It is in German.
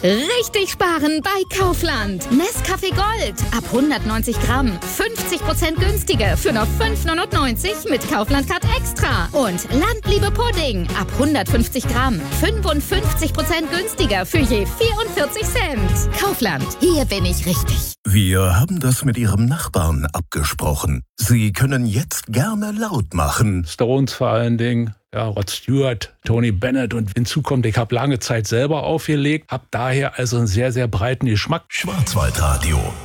Richtig sparen bei Kaufland. Nescafé Gold ab 190 Gramm. 50% günstiger für nur 5,99 mit Kaufland-Card Extra. Und Landliebe Pudding ab 150 Gramm. 55% günstiger für je 44 Cent. Kaufland, hier bin ich richtig. Wir haben das mit Ihrem Nachbarn abgesprochen. Sie können jetzt gerne laut machen. Stones vor allen Dingen, ja, Rod Stewart, Tony Bennett und hinzu kommt, ich habe lange Zeit selber aufgelegt, habe daher also einen sehr, sehr breiten Geschmack. Schwarzwaldradio.